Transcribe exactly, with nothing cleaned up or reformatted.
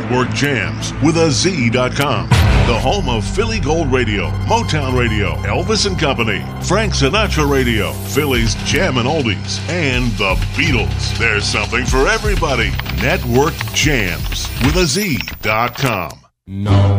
Network Jams with a Z dot com. The home of Philly Gold Radio, Motown Radio, Elvis and Company, Frank Sinatra Radio, Philly's Jam and Oldies, and the Beatles. There's something for everybody. Network Jams with a Z dot com. No